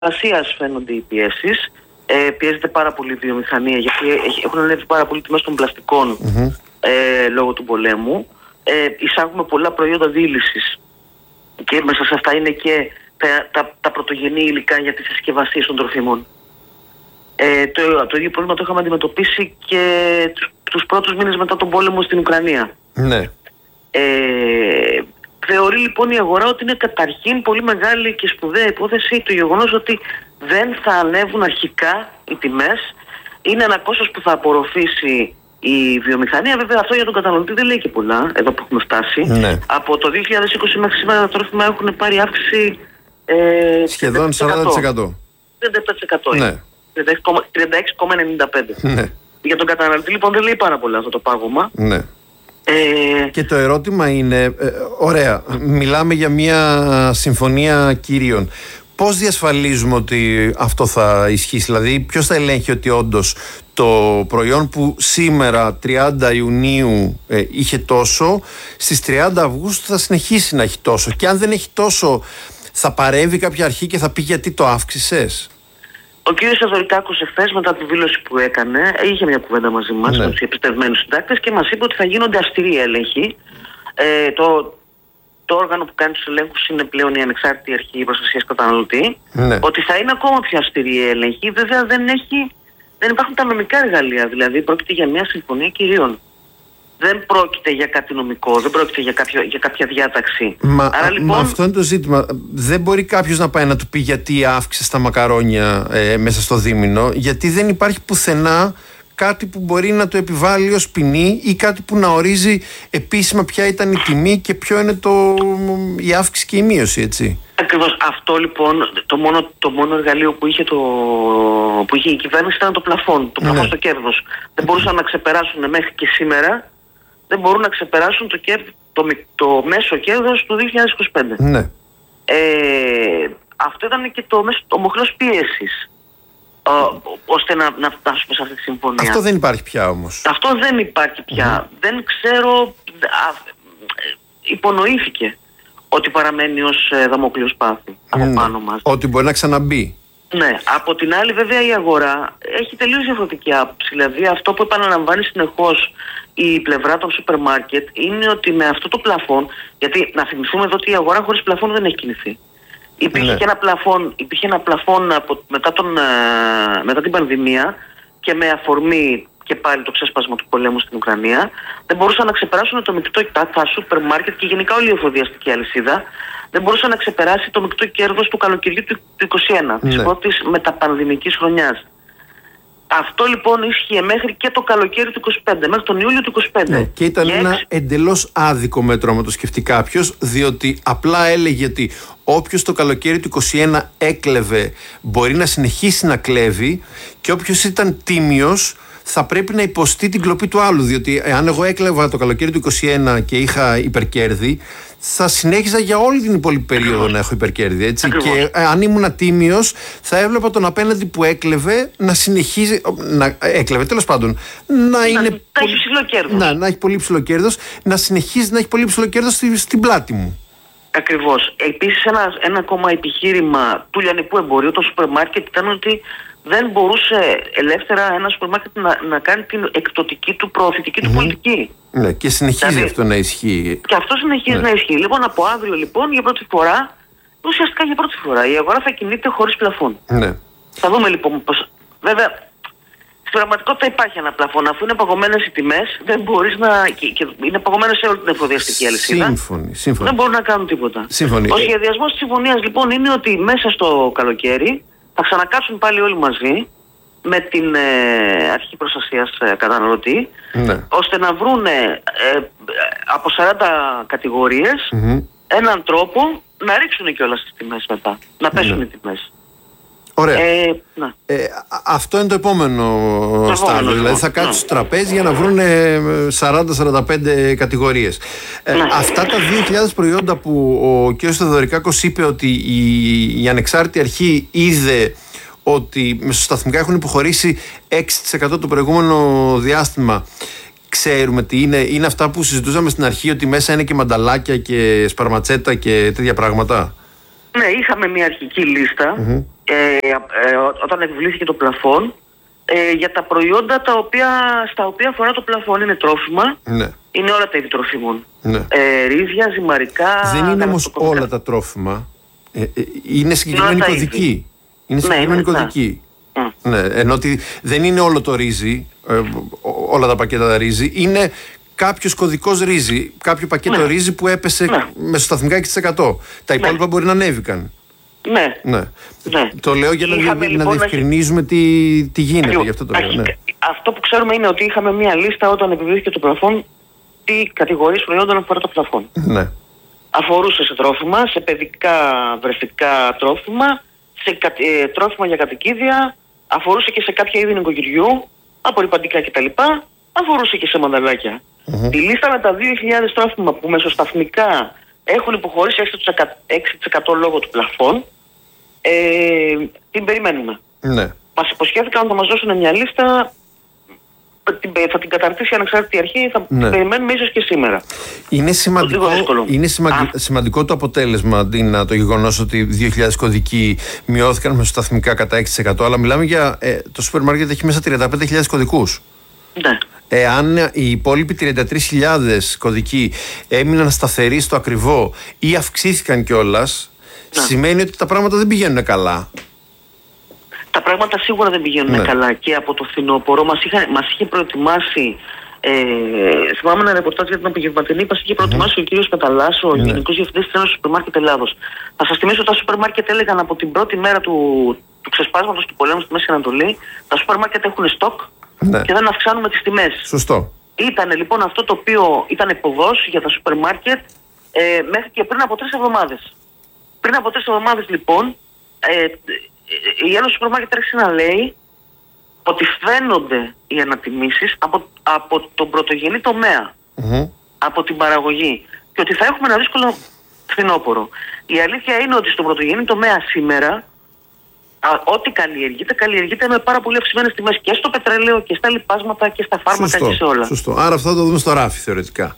Ασίας φαίνονται οι πιέσεις. Πιέζεται πάρα πολύ η βιομηχανία, γιατί έχουν ανέβει πάρα πολύ τιμές των πλαστικών λόγω του πολέμου. Εισάγουμε πολλά προϊόντα δίλησης και μέσα σε αυτά είναι και τα πρωτογενή υλικά για τις συσκευασίες των τροφίμων. Το ίδιο πρόβλημα το είχαμε αντιμετωπίσει και τους πρώτους μήνες μετά τον πόλεμο στην Ουκρανία. Ναι. Θεωρεί λοιπόν η αγορά ότι είναι καταρχήν πολύ μεγάλη και σπουδαία υπόθεση το γεγονός ότι δεν θα ανέβουν αρχικά οι τιμές. Είναι ένα κόστος που θα απορροφήσει η βιομηχανία. Βέβαια αυτό για τον καταναλωτή δεν λέει και πολλά, εδώ που έχουμε φτάσει. Ναι. Από το 2020 μέχρι σήμερα τα τρόφιμα έχουν πάρει αύξηση σχεδόν 40%. 37%. Ναι. 36,95%. Ναι. Για τον καταναλωτή λοιπόν δεν λέει πάρα πολλά αυτό το πάγωμα. Ναι. Και το ερώτημα είναι, ωραία, μιλάμε για μια συμφωνία κυρίων. Πώς διασφαλίζουμε ότι αυτό θα ισχύσει, δηλαδή ποιος θα ελέγχει ότι όντως το προϊόν που σήμερα 30 Ιουνίου είχε τόσο, στις 30 Αυγούστου θα συνεχίσει να έχει τόσο, και αν δεν έχει τόσο θα παρέμβει κάποια αρχή και θα πει γιατί το αύξησες? Ο κύριος Θεοδωρικάκος εχθές μετά τη δήλωση που έκανε είχε μια κουβέντα μαζί μας με τους επιστευμένους συντάκτες και μας είπε ότι θα γίνονται αυστηροί έλεγχοι. Το όργανο που κάνει τους ελέγχους είναι πλέον η Ανεξάρτητη Αρχή Προστασίας Καταναλωτή. Ναι. Ότι θα είναι ακόμα πιο αυστηροί έλεγχοι. Βέβαια δεν υπάρχουν τα νομικά εργαλεία, δηλαδή πρόκειται για μια συμφωνία κυρίων. Δεν πρόκειται για κάτι νομικό, δεν πρόκειται για κάποια διάταξη. Άρα, λοιπόν, αυτό είναι το ζήτημα. Δεν μπορεί κάποιος να πάει να του πει γιατί αύξησε τα μακαρόνια μέσα στο δίμηνο, γιατί δεν υπάρχει πουθενά κάτι που μπορεί να το επιβάλλει ως ποινή ή κάτι που να ορίζει επίσημα ποια ήταν η τιμή και ποιο είναι η αύξηση και η μείωση, έτσι. Ακριβώς. Αυτό λοιπόν, το μόνο εργαλείο που είχε η κυβέρνηση ήταν το πλαφόν. Το πλαφόν στο κέρδος. Δεν μπορούσαν να ξεπεράσουν μέχρι και σήμερα. Δεν μπορούν να ξεπεράσουν το μέσο κέρδος του 2025. Ναι. Αυτό ήταν και το μοχλός πίεσης ώστε να φτάσουμε σε αυτή τη συμφωνία. Αυτό δεν υπάρχει πια όμως. Αυτό δεν υπάρχει πια. Δεν ξέρω, υπονοήθηκε ότι παραμένει ως δαμόκλειος πάθη από πάνω μας. Ότι μπορεί να ξαναμπεί. Ναι, από την άλλη βέβαια η αγορά έχει τελείως διαφορετική άποψη. Δηλαδή αυτό που επαναλαμβάνει συνεχώς η πλευρά των σούπερ μάρκετ είναι ότι με αυτό το πλαφόν, γιατί να θυμηθούμε εδώ ότι η αγορά χωρίς πλαφόν δεν έχει κινηθεί. Υπήρχε ένα πλαφόν μετά την πανδημία και με αφορμή και πάλι το ξέσπασμα του πολέμου στην Ουκρανία. Δεν μπορούσαν να ξεπεράσουν το μεικτό, τα σούπερ μάρκετ και γενικά όλη η εφοδιαστική αλυσίδα δεν μπορούσε να ξεπεράσει το μεικτό κέρδος του καλοκαιριού του 2021, της πρώτης μεταπανδημικής χρονιάς. Αυτό λοιπόν ίσχυε μέχρι και το καλοκαίρι του 2025, μέχρι τον Ιούλιο του 2025. Ναι, και ήταν ένα εντελώς άδικο μέτρο, άμα το σκεφτεί κάποιος, διότι απλά έλεγε ότι όποιος το καλοκαίρι του 2021 έκλεβε μπορεί να συνεχίσει να κλέβει και όποιος ήταν τίμιος θα πρέπει να υποστεί την κλοπή του άλλου. Διότι αν εγώ έκλεβα το καλοκαίρι του 2021 και είχα υπερκέρδη, θα συνέχιζα για όλη την υπόλοιπη περίοδο να έχω υπερκέρδη. Έτσι. Και αν ήμουν τίμιος, θα έβλεπα τον απέναντι που έκλεβε να συνεχίζει. Έκλεβε, τέλος πάντων. Να έχει ψηλό κέρδος. Να έχει πολύ ψηλό κέρδος, να συνεχίζει να έχει πολύ ψηλό κέρδος στην πλάτη μου. Ακριβώς. Επίσης, ένα ακόμα επιχείρημα του λιανικού εμπορίου, το σούπερ μάρκετ, ήταν ότι δεν μπορούσε ελεύθερα ένα σούπερ μάρκετ να κάνει την εκπτωτική του, προωθητική του πολιτική. Ναι, και συνεχίζει αυτό να ισχύει. Και αυτό συνεχίζει να ισχύει. Λοιπόν, από αύριο λοιπόν, για πρώτη φορά, ουσιαστικά για πρώτη φορά, η αγορά θα κινείται χωρίς πλαφόν. Ναι. Θα δούμε λοιπόν πώς. Βέβαια, στην πραγματικότητα υπάρχει ένα πλαφόν. Αφού είναι παγωμένες οι τιμές, δεν μπορείς να. Και είναι παγωμένες σε όλη την εφοδιαστική αλυσίδα. Σύμφωνοι. Δεν μπορούν να κάνουν τίποτα. Σύμφωνοι. Ο σχεδιασμός της συμφωνίας λοιπόν είναι ότι μέσα στο καλοκαίρι θα ξανακάτσουν πάλι όλοι μαζί με την Αρχή Προστασίας Καταναλωτή, ώστε να βρουν από 40 κατηγορίες έναν τρόπο να ρίξουν κιόλας τις τιμές μετά, να πέσουν οι τιμές. Ωραία. Αυτό είναι το επόμενο στάδιο. Δηλαδή θα κάτσουν στο τραπέζι για να βρουν 40-45 κατηγορίες. Αυτά τα 2.000 προϊόντα που ο κ. Θεοδωρικάκος είπε ότι η Ανεξάρτητη Αρχή είδε ότι μεσοσταθμικά έχουν υποχωρήσει 6% το προηγούμενο διάστημα. Ξέρουμε τι είναι. Είναι αυτά που συζητούσαμε στην αρχή, ότι μέσα είναι και μανταλάκια και σπαρματσέτα και τέτοια πράγματα. Ναι, είχαμε μια αρχική λίστα όταν επιβλήθηκε το πλαφόν, για τα προϊόντα στα οποία αφορά το πλαφόν. Είναι τρόφιμα, είναι όλα τα είδη τροφίμων. Ρύζια, ζυμαρικά. Δεν είναι όμως όλα τα τρόφιμα. Είναι συγκεκριμένη κωδική. Είναι συγκεκριμένη κωδική. Ναι, ενώ ότι δεν είναι όλο το ρύζι, όλα τα πακέτα ρύζι, είναι κάποιος κωδικός ρύζι, κάποιο πακέτο ρύζι που έπεσε μεσοσταθμικά 6%. Τα υπόλοιπα μπορεί να ανέβηκαν. Ναι. Το λέω για να διευκρινίζουμε τι γίνεται. Γι' αυτό το λέω. Αυτό που ξέρουμε είναι ότι είχαμε μία λίστα όταν επιβλήθηκε το πλαφόν, τι κατηγορίες προϊόντων αφορά το πλαφόν. Αφορούσε σε τρόφιμα, σε παιδικά βρεφικά τρόφιμα, σε τρόφιμα για κατοικίδια, αφορούσε και σε κάποια είδη νοικοκυριού, απορρυπαντικά κτλ. Αφορούσε και σε μανταλάκια. Τη λίστα με τα 2.000 τρόφιμα που μεσοσταθμικά έχουν υποχωρήσει 6% λόγω του πλαφόν, την περιμένουμε. Μας υποσχέθηκαν να μας δώσουν μια λίστα, θα την καταρτήσει η ανεξάρτητη αρχή, θα την περιμένουμε ίσως και σήμερα. Είναι σημαντικό το αποτέλεσμα, αντί το γεγονός ότι 2.000 κωδικοί μειώθηκαν μεσοσταθμικά κατά 6%, αλλά μιλάμε για το σούπερ μάρκετ έχει μέσα 35.000 κωδικούς. Εάν οι υπόλοιποι 33.000 κωδικοί έμειναν σταθεροί στο ακριβό ή αυξήθηκαν κιόλας, σημαίνει ότι τα πράγματα δεν πηγαίνουν καλά. Τα πράγματα σίγουρα δεν πηγαίνουν καλά και από το φθινόπωρο μας είχε προετοιμάσει, θυμάμαι ένα ρεπορτάζ για την απογευματινή, μας είχε προετοιμάσει ο κύριος Πεταλάς, ο Γενικός Διευθυντής της Ένωσης Σούπερ Μάρκετ Ελλάδος. Θα σας θυμίσω ότι τα σούπερ μάρκετ έλεγαν από την πρώτη μέρα του ξεσπάσματος του πολέμου στη Μέση Ανατολή, τα σούπερ μάρκετ έχουν στόκ και δεν αυξάνουμε τις τιμές. Σωστό. Ήταν λοιπόν αυτό το οποίο ήταν ποδός για τα σούπερ μάρκετ μέχρι και πριν από 3 εβδομάδες. Πριν από 3 εβδομάδες λοιπόν, η Ένωση Σούπερ Μάρκετ άρχισε να λέει ότι φαίνονται οι ανατιμήσεις από τον πρωτογενή τομέα, από την παραγωγή, και ότι θα έχουμε ένα δύσκολο φθινόπωρο. Η αλήθεια είναι ότι στον πρωτογενή τομέα σήμερα ό,τι καλλιεργείται με πάρα πολύ αυξημένες τιμές και στο πετρέλαιο και στα λιπάσματα και στα φάρμακα και σε όλα. Σωστό. Άρα αυτό θα το δούμε στο ράφι θεωρητικά.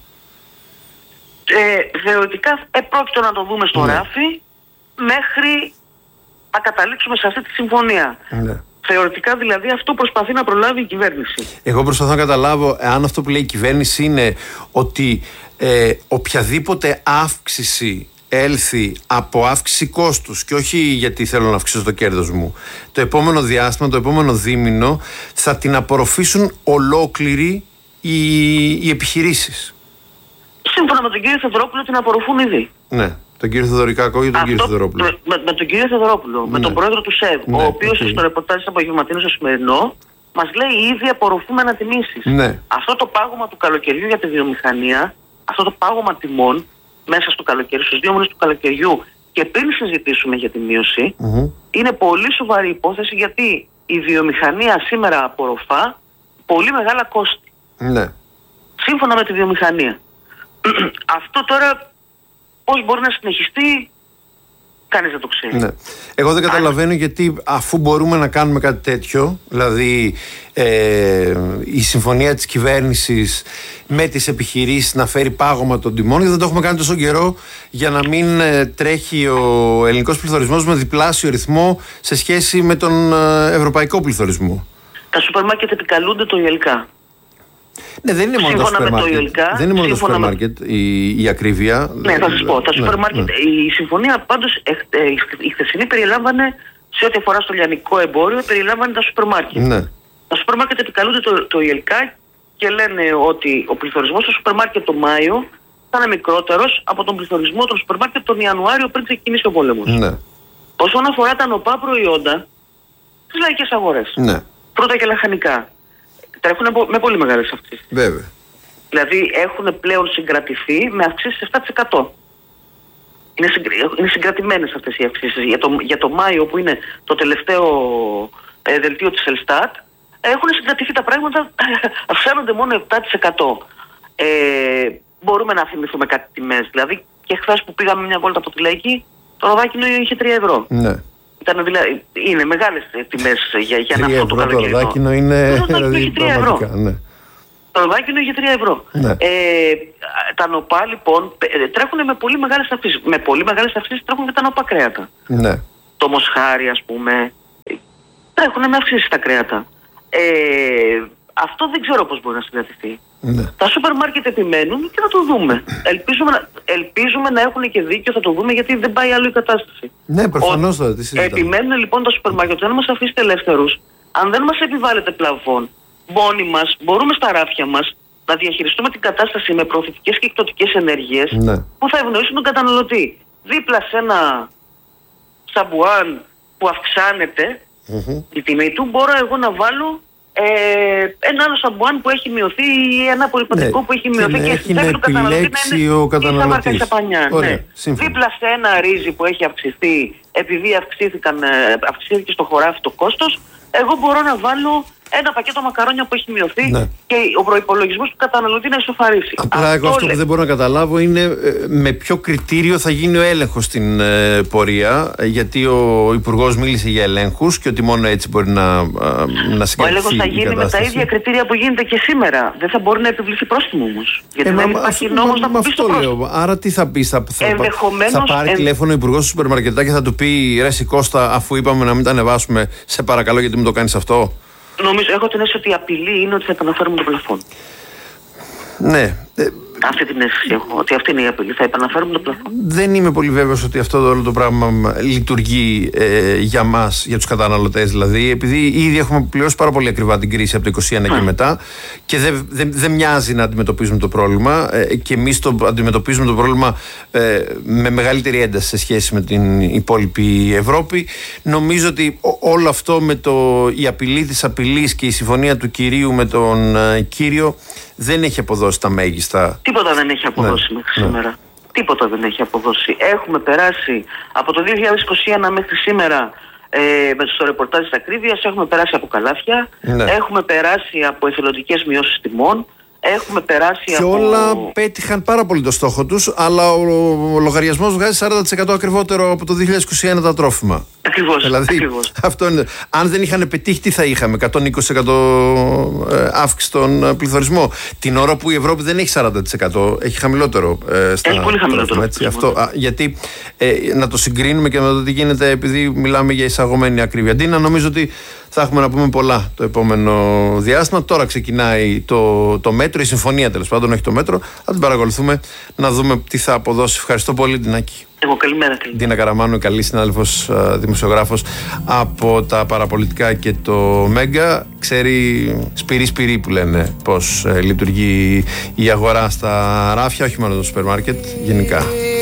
Θεωρητικά πρόκειται να το δούμε στο ράφι μέχρι να καταλήξουμε σε αυτή τη συμφωνία. Θεωρητικά δηλαδή αυτό προσπαθεί να προλάβει η κυβέρνηση. Εγώ προσπαθώ να καταλάβω αν αυτό που λέει η κυβέρνηση είναι ότι οποιαδήποτε αύξηση έλθει από αύξηση κόστους και όχι γιατί θέλω να αυξήσω το κέρδος μου, το επόμενο διάστημα, το επόμενο δίμηνο θα την απορροφήσουν ολόκληροι οι επιχειρήσεις. Σύμφωνα με τον κύριο Θεοδωρόπουλο την απορροφούν ήδη. Ναι, τον κύριο Θεοδωρικάκο ή τον κύριο Θεοδωρόπουλο. Με τον κύριο Θεοδωρόπουλο, με τον πρόεδρο του ΣΕΒ, ο οποίος στο ρεπορτάζ της απογευματινής στο σημερινό μας λέει ήδη απορροφούμε ανατιμήσεις. Αυτό το πάγωμα του καλοκαιριού για τη βιομηχανία, αυτό το πάγωμα τιμών μέσα στο καλοκαίρι, στους 2 μήνες του καλοκαιριού και πριν συζητήσουμε για τη μείωση, είναι πολύ σοβαρή υπόθεση γιατί η βιομηχανία σήμερα απορροφά πολύ μεγάλα κόστη. Σύμφωνα με τη βιομηχανία. Αυτό τώρα πώς μπορεί να συνεχιστεί, κανείς δεν το ξέρει. Εγώ δεν καταλαβαίνω γιατί αφού μπορούμε να κάνουμε κάτι τέτοιο, δηλαδή η συμφωνία της κυβέρνησης με τις επιχειρήσεις να φέρει πάγωμα των τιμών, γιατί δεν το έχουμε κάνει τόσο καιρό για να μην τρέχει ο ελληνικός πληθωρισμός με διπλάσιο ρυθμό σε σχέση με τον ευρωπαϊκό πληθωρισμό. Τα σούπερ μάρκετ επικαλούνται το ΙΕΛΚΑ. Ναι, δεν είναι μόνο τα σούπερ μάρκετ. Δεν είναι μόνο τα σούπερ μάρκετ η ακρίβεια. Ναι, θα σας πω. Τα σούπερ μάρκετ. Η συμφωνία πάντως η χθεσινή περιλάμβανε, σε ό,τι αφορά στο λιανικό εμπόριο, περιλάμβανε τα σούπερ μάρκετ. Τα σούπερ μάρκετ επικαλούνται το ΙΕΛΚΑ και λένε ότι ο πληθωρισμός στο σούπερ μάρκετ το Μάιο θα είναι μικρότερος από τον πληθωρισμό των σούπερ μάρκετ τον Ιανουάριο πριν ξεκινήσει ο πόλεμος. Όσον αφορά τα νοπά προϊόντα στις λαϊκές αγορές, φρούτα και λαχανικά, τρέχουν με πολύ μεγάλες αυξήσεις. Βέβαια. Δηλαδή έχουν πλέον συγκρατηθεί με αυξήσεις 7%. Είναι συγκρατημένες αυτές οι αυξήσεις. Για το Μάιο που είναι το τελευταίο δελτίο της Ελστάτ, έχουν συγκρατηθεί τα πράγματα, αυξάνονται μόνο 7%. Μπορούμε να θυμηθούμε κάτι τιμές. Δηλαδή και χθες που πήγαμε μια βόλτα από τη Λαϊκή, το ροδάκινο είχε 3 ευρώ. Είναι μεγάλες τιμές για να αυτό το καλοκαίρι. Το ροδάκινο είναι πραγματικά. Το ροδάκινο είχε 3 ευρώ. Τα νοπά λοιπόν τρέχουν με πολύ μεγάλες αυξήσεις. Με πολύ μεγάλες αυξήσεις τρέχουν και τα νοπά κρέατα. το μοσχάρι, ας πούμε. Τρέχουν με αυξήσεις τα κρέατα. Αυτό δεν ξέρω πώς μπορεί να συγκρατηθεί. Ναι. Τα σούπερ μάρκετ επιμένουν και θα το δούμε. Ελπίζουμε να έχουν και δίκιο, θα το δούμε, γιατί δεν πάει άλλο η κατάσταση. Ναι, προφανώς θα τη συζητάμε. Επιμένουν λοιπόν τα σούπερ μάρκετ, δεν μας αφήσετε ελεύθερους. Αν δεν μας επιβάλλετε πλαφόν, μόνοι μας μπορούμε στα ράφια μας να διαχειριστούμε την κατάσταση με προωθητικές και εκπτωτικές ενέργειες, ναι, που θα ευνοήσουν τον καταναλωτή. Δίπλα σε ένα σαμπουάν που αυξάνεται η τιμή του, μπορώ εγώ να βάλω ένα άλλο σαμπουάν που έχει μειωθεί ή ένα απορριπαντικό που έχει μειωθεί και έχει να επιλέξει ο καταναλωτής. Ναι. Δίπλα σε ένα ρύζι που έχει αυξηθεί επειδή αυξήθηκε στο χωράφι το κόστος, εγώ μπορώ να βάλω ένα πακέτο μακαρόνια που έχει μειωθεί, ναι, και ο προϋπολογισμός του καταναλωτή να ισοφαρίσει. Απλά εγώ αυτό που δεν μπορώ να καταλάβω είναι με ποιο κριτήριο θα γίνει ο έλεγχος στην πορεία, γιατί ο Υπουργός μίλησε για ελέγχους και ότι μόνο έτσι μπορεί να συγκρατηθεί. Ο έλεγχος θα γίνει με τα ίδια κριτήρια που γίνεται και σήμερα. Δεν θα μπορεί να επιβληθεί πρόστιμο όμως. Γιατί δεν υπάρχει νόμος να πει το πρόστιμο. Άρα τι θα πει, θα πάρει τηλέφωνο ο Υπουργός του σούπερ μαρκετά και θα του πει ρε Κώστα, αφού είπαμε να μην τα ανεβάσουμε, σε παρακαλώ γιατί μου το κάνεις αυτό? Νομίζω, έχω την αίσθηση ότι η απειλή είναι ότι θα επαναφέρουμε το πλαφόν. Ναι. Αυτή την αίσθηση έχω, ότι αυτή είναι η απειλή, θα επαναφέρουμε το πλαφόν. Δεν είμαι πολύ βέβαιος ότι αυτό όλο το πράγμα λειτουργεί για μας, για τους καταναλωτές δηλαδή, επειδή ήδη έχουμε πληρώσει πάρα πολύ ακριβά την κρίση από το 2021 και μετά και δεν μοιάζει να αντιμετωπίζουμε το πρόβλημα και εμείς αντιμετωπίζουμε το πρόβλημα με μεγαλύτερη ένταση σε σχέση με την υπόλοιπη Ευρώπη. Νομίζω ότι όλο αυτό με η απειλή της απειλής και η συμφωνία του κυρίου με τον κύριο δεν έχει αποδώσει τα μέγιστα. Τίποτα δεν έχει αποδώσει μέχρι σήμερα. Τίποτα δεν έχει αποδώσει. Έχουμε περάσει από το 2021 μέχρι σήμερα στο ρεπορτάζ της ακρίβειας, έχουμε περάσει από καλάθια, έχουμε περάσει από εθελοντικές μειώσεις τιμών, έχουμε περάσει και όλα πέτυχαν πάρα πολύ το στόχο τους, αλλά ο λογαριασμός βγάζει 40% ακριβότερο από το 2021 τα τρόφιμα. Ακριβώς. Δηλαδή, αυτό είναι. Αν δεν είχαν πετύχει, τι θα είχαμε? 120% αύξηση στον πληθωρισμό. Την ώρα που η Ευρώπη δεν έχει 40%, έχει χαμηλότερο στα πολύ χαμηλότερο. Γιατί να το συγκρίνουμε και να δούμε τι γίνεται, επειδή μιλάμε για εισαγωμένη ακρίβεια. Αντί να νομίζω ότι θα έχουμε να πούμε πολλά το επόμενο διάστημα. Τώρα ξεκινάει το μέτρο, η συμφωνία τέλος πάντων, όχι το μέτρο. Θα την παρακολουθούμε να δούμε τι θα αποδώσει. Ευχαριστώ πολύ, Ντινάκη. Εγώ καλημέρα. Ντίνα Καραμάνου, καλή συνάδελφος δημοσιογράφος από τα παραπολιτικά και το Μέγκα. Ξέρει σπυρί που λένε πώς λειτουργεί η αγορά στα ράφια, όχι μόνο το σούπερ μάρκετ, γενικά.